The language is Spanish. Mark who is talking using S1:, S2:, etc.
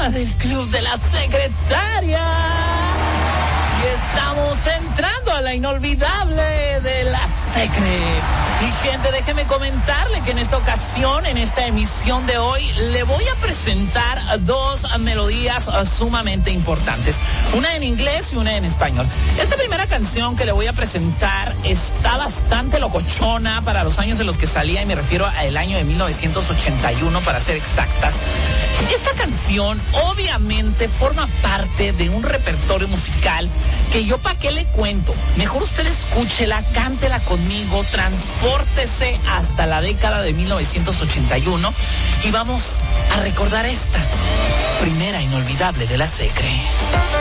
S1: del Club de la Secretaria. Y estamos entrando a la inolvidable de la Secre. Y gente, déjeme comentarle que en esta ocasión, en esta emisión de hoy, le voy a presentar dos melodías sumamente importantes. Una en inglés y una en español. Esta primera canción que le voy a presentar está bastante locochona para los años en los que salía, y me refiero al año de 1981 para ser exactas. Esta canción obviamente forma parte de un repertorio musical que yo pa' qué le cuento. Mejor usted escúchela, cántela conmigo, transpórtese hasta la década de 1981 y vamos a recordar esta primera inolvidable de la Secre.